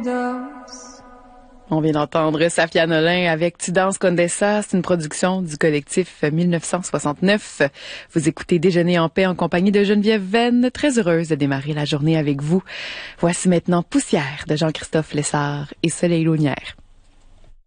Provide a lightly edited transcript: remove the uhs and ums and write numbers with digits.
On vient d'entendre Safia Nolin avec Tu danses Condessa. C'est une production du collectif 1969. Vous écoutez Déjeuner en paix en compagnie de Geneviève Venn. Très heureuse de démarrer la journée avec vous. Voici maintenant Poussière de Jean-Christophe Lessard et Soleil Launière.